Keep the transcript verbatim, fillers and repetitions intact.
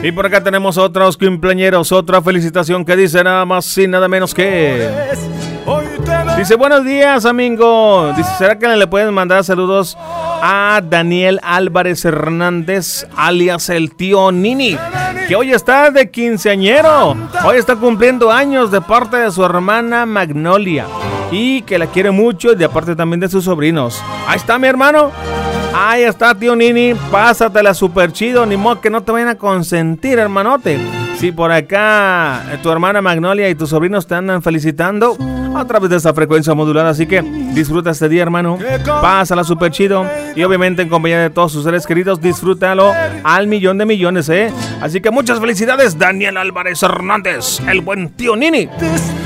Y por acá tenemos otros cumpleañeros, otra felicitación que dice nada más y nada menos que... Dice, buenos días, amigo. Dice, ¿será que le pueden mandar saludos a Daniel Álvarez Hernández, alias el tío Nini, que hoy está de quinceañero? Hoy está cumpliendo años de parte de su hermana Magnolia y que la quiere mucho, y de parte también de sus sobrinos. Ahí está mi hermano. Ahí está, tío Nini. Pásatela súper chido. Ni modo que no te vayan a consentir, hermanote. Si por acá tu hermana Magnolia y tus sobrinos te andan felicitando a través de esta frecuencia modulada, así que disfruta este día, hermano. Pásala súper chido. Y obviamente en compañía de todos sus seres queridos, disfrútalo al millón de millones, ¿eh? Así que muchas felicidades, Daniel Álvarez Hernández, el buen tío Nini.